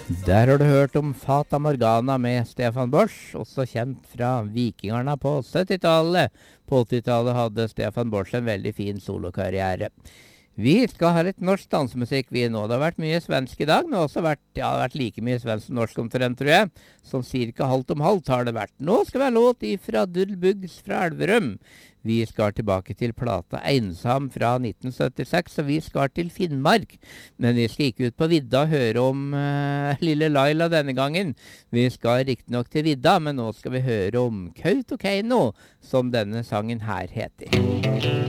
Der har du hørt om Fata Morgana med Stefan Borsch, også kjent fra Vikingarna på 70-tallet. På 80-tallet hadde Stefan Borsch en veldig fin solokarriere. Vi skal ha litt norsk dansemusikk vi nå. Det har vært mye svensk i dag, men det har også vært like mye svensk som norsk omtrent, tror jeg. Sånn cirka halvt om halvt har det vært. Nå skal vi ha låt ifra Dullbuggs fra Elverum. Vi skal tilbake til plata Einsam fra 1976, og vi skal til Finnmark. Men vi skal ikke ut på vidda og høre om lille Laila denne gangen. Vi skal riktignok til vidda, men nå skal vi høre om Kautokeino, som denne sangen her heter.